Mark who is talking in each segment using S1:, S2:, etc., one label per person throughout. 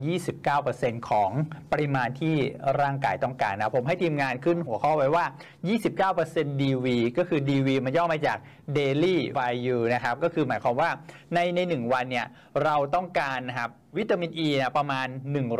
S1: 29% ของปริมาณที่ร่างกายต้องการนะผมให้ทีมงานขึ้นหัวข้อไว้ว่า 29% DV ก็คือ DV มันย่อมาจาก Daily Value นะครับก็คือหมายความว่าใน1 วันเนี่ยเราต้องการนะครับวิตามิน E นะประมาณ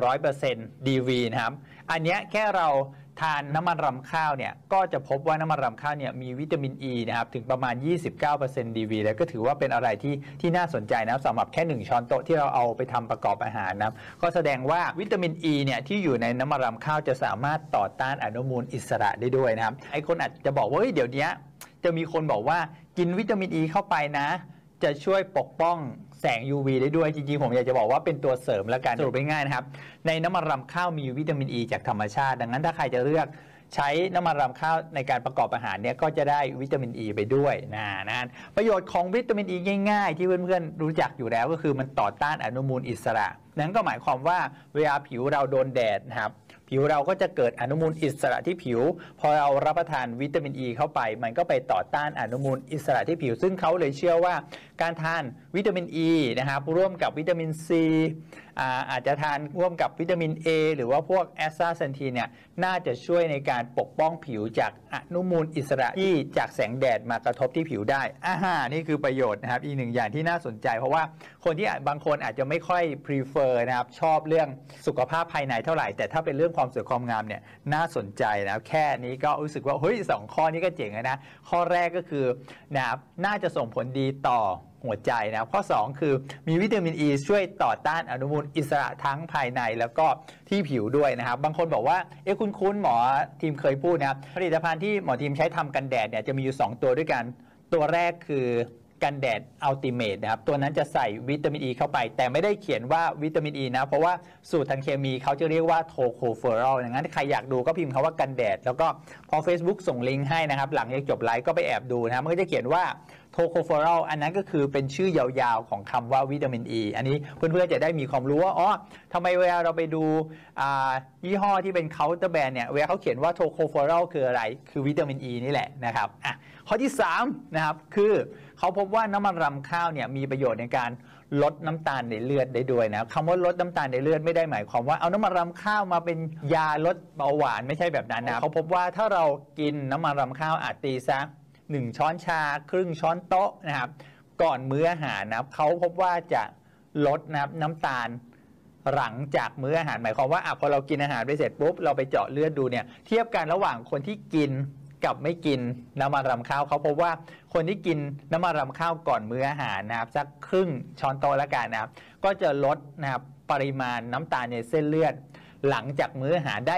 S1: 100% DV นะครับอันเนี้ยแค่เราทานน้ำมันรำข้าวเนี่ยก็จะพบว่าน้ำมันรำข้าวเนี่ยมีวิตามิน E นะครับถึงประมาณ 29% DV แล้วก็ถือว่าเป็นอะไรที่น่าสนใจนะสำหรับแค่1ช้อนโต๊ะที่เราเอาไปทำประกอบอาหารนะก็แสดงว่าวิตามิน E เนี่ยที่อยู่ในน้ำมันรำข้าวจะสามารถต่อต้านอนุมูลอิสระได้ด้วยนะครับไอ้คนอาจจะบอกว่าเฮ้ยเดี๋ยวนี้จะมีคนบอกว่ากินวิตามิน E เข้าไปนะจะช่วยปกป้องแสง UV ได้ด้วยจริงๆผมอยากจะบอกว่าเป็นตัวเสริมแล้วกันสรุปง่ายๆนะครับในน้ำมันรำข้าวมีวิตามิน E จากธรรมชาติดังนั้นถ้าใครจะเลือกใช้น้ำมันรำข้าวในการประกอบอาหารเนี่ยก็จะได้วิตามิน E ไปด้วยนะประโยชน์ของวิตามิน E ง่ายๆที่เพื่อนๆรู้จักอยู่แล้วก็คือมันต่อต้านอนุมูลอิสระนั้นก็หมายความว่าเวลาผิวเราโดนแดดนะครับผิวเราก็จะเกิดอนุมูลอิสระที่ผิวพอเรารับประทานวิตามิน E เข้าไปมันก็ไปต่อต้านอนุมูลอิสระที่ผิวซึ่งเขาเลยเชื่อว่าการทานวิตามิน E นะครับร่วมกับวิตามิน C อาจจะทานร่วมกับวิตามิน A หรือว่าพวกแอสตาเซนทีนเนี่ยน่าจะช่วยในการปกป้องผิวจากอนุมูลอิสระที่จากแสงแดดมากระทบที่ผิวได้นี่คือประโยชน์นะครับอีกหนึ่งอย่างที่น่าสนใจเพราะว่าคนที่บางคนอาจจะไม่ค่อย prefer นะครับชอบเรื่องสุขภาพภายในเท่าไหร่แต่ถ้าเป็นเรื่องความสวยความงามเนี่ยน่าสนใจนะครับแค่นี้ก็รู้สึกว่าเฮ้ย2 ข้อนี้ก็เจ๋งนะข้อแรกก็คือนะครับน่าจะส่งผลดีต่อหัวใจนะข้อ2คือมีวิตามิน E ช่วยต่อต้านอนุมูลอิสระทั้งภายในแล้วก็ที่ผิวด้วยนะครับบางคนบอกว่าคุ้นหมอทีมเคยพูดนะครับผลิตภัณฑ์ที่หมอทีมใช้ทำกันแดดเนี่ยจะมีอยู่2 ตัวด้วยกันตัวแรกคือกันแดดอัลติเมทนะครับตัวนั้นจะใส่วิตามิน E เข้าไปแต่ไม่ได้เขียนว่าวิตามิน E นะเพราะว่าสูตรทางเคมีเขาจะเรียกว่าโทโคเฟอรอลดังนั้นใครอยากดูก็พิมพ์คำว่ากันแดดแล้วก็พอ Facebook ส่งลิงก์ให้นะครับหลังจากจบไลฟ์ก็ไปแอบดูนะครับมันก็จะเขียนว่าโทโคเฟอรอลอันนั้นก็คือเป็นชื่อยาวๆของคำว่าวิตามิน E อันนี้เพื่อนๆจะได้มีความรู้ว่าทำไมเวลาเราไปดูยี่ห้อที่เป็นเคาน์เตอร์แบรนด์เนี่ยเวลาเขาเขียนว่าโทโคเฟอรอลคืออะไรคือวิตามิน E นี่แหละนะครับข้อที่3นะครับคือเขาพบว่าน้ำมันรำข้าวเนี่ยมีประโยชน์ในการลดน้ำตาลในเลือดได้ด้วยนะคำว่าลดน้ำตาลในเลือดไม่ได้หมายความว่าเอาน้ำมันรำข้าวมาเป็นยาลดเบาหวานไม่ใช่แบบนั้นนะเขาพบว่าถ้าเรากินน้ำมันรำข้าวอาจตีซะ1 ช้อนชาครึ่งช้อนโต๊ะนะครับก่อนมื้ออาหารนะครับเขาพบว่าจะลดนะครับน้ำตาลหลังจากมื้ออาหารหมายความว่าพอเรากินอาหารไปเสร็จปุ๊บเราไปเจาะเลือดดูเนี่ยเทียบกันระหว่างคนที่กินกับไม่กินน้ำมันรำข้าวเขาพบว่าคนที่กินน้ำมันรำข้าวก่อนมื้ออาหารนะครับสักครึ่งช้อนโต๊ะละกันนะครับก็จะลดนะครับปริมาณน้ำตาลในเส้นเลือดหลังจากมื้ออาหารได้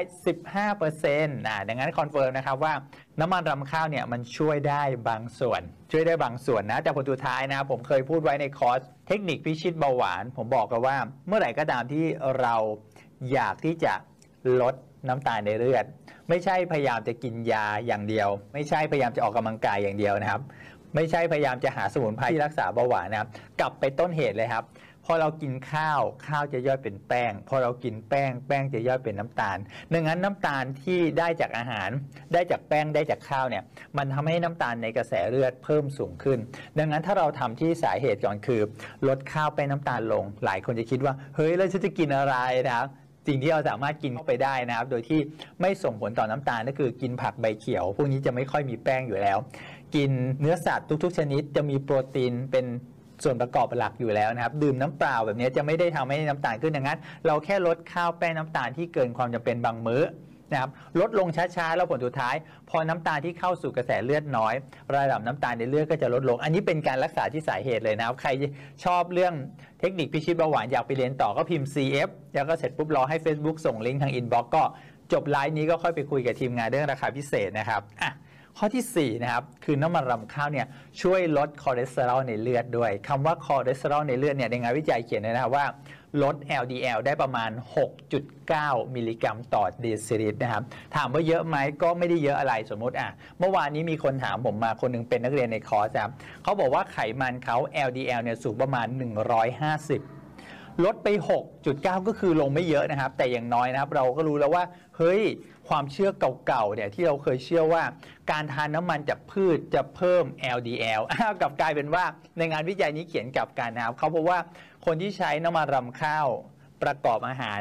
S1: 15% ดังนั้นคอนเฟิร์มนะครับว่าน้ำมันรำข้าวเนี่ยมันช่วยได้บางส่วนนะแต่ผลสุดท้ายนะผมเคยพูดไว้ในคอร์สเทคนิคพิชิตเบาหวานผมบอกกันว่าเมื่อไหร่ก็ตามที่เราอยากที่จะลดน้ำตาลในเลือดไม่ใช่พยายามจะกินยาอย่างเดียวไม่ใช่พยายามจะออกกำลังกายอย่างเดียวนะครับไม่ใช่พยายามจะหาสมุนไพรที่รักษาเบาหวานนะครับกลับไปต้นเหตุเลยครับพอเรากินข้าวจะย่อยเป็นแป้งพอเรากินแป้งจะย่อยเป็นน้ำตาลดังนั้นน้ำตาลที่ได้จากอาหารได้จากแป้งได้จากข้าวเนี่ยมันทำให้น้ำตาลในกระแสเลือดเพิ่มสูงขึ้นดังนั้นถ้าเราทำที่สาเหตุก่อนคือลดข้าวแป้งน้ำตาลลงหลายคนจะคิดว่าเฮ้ยแล้วฉันจะกินอะไรนะครับสิ่งที่เราสามารถกินเข้าไปได้นะครับโดยที่ไม่ส่งผลต่อน้ำตาลก็คือกินผักใบเขียวพวกนี้จะไม่ค่อยมีแป้งอยู่แล้วกินเนื้อสัตว์ทุกๆชนิดจะมีโปรตีนเป็นส่วนประกอบหลักอยู่แล้วนะครับดื่มน้ำเปล่าแบบนี้จะไม่ได้ทำให้น้ำตาลขึ้นดังนั้นเราแค่ลดข้าวแป้งน้ำตาลที่เกินความจำเป็นบางมื้อนะครับลดลงช้าๆแล้วผลสุดท้ายพอน้ำตาลที่เข้าสู่กระแสเลือดน้อยระดับน้ำตาลในเลือดก็จะลดลงอันนี้เป็นการรักษาที่สาเหตุเลยนะครับใครชอบเรื่องเทคนิคพิชิตเบาหวานอยากไปเรียนต่อก็พิมพ์ CF แล้วก็เสร็จปุ๊บรอให้ Facebook ส่งลิงก์ทางอินบ็อกซ์ก็จบไลฟ์นี้ก็ค่อยไปคุยกับทีมงานเรื่องราคาพิเศษนะครับข้อที่4นะครับคือน้ำมันรำข้าวเนี่ยช่วยลดคอเลสเตอรอลในเลือดด้วยคำว่าคอเลสเตอรอลในเลือดเนี่ยในงานวิจัยเขียนนะครับว่าลด LDL ได้ประมาณ 6.9 มิลลิกรัมต่อเดซิลิตรนะครับถามว่าเยอะไหมก็ไม่ได้เยอะอะไรสมมติเมื่อวานนี้มีคนถามผมมาคนนึงเป็นนักเรียนในคอร์สครับเขาบอกว่าไขมันเขา LDL เนี่ยสูงประมาณ150ลดไป 6.9 ก็คือลงไม่เยอะนะครับแต่อย่างน้อยนะครับเราก็รู้แล้วว่าเฮ้ยความเชื่อเก่าๆเนี่ยที่เราเคยเชื่อว่าการทานน้ำมันจากพืชจะเพิ่ม LDL กลับกลายเป็นว่าในงานวิจัยนี้เขียนกลับกันนะครับเขาบอกว่าคนที่ใช้น้ำมันรำข้าวประกอบอาหาร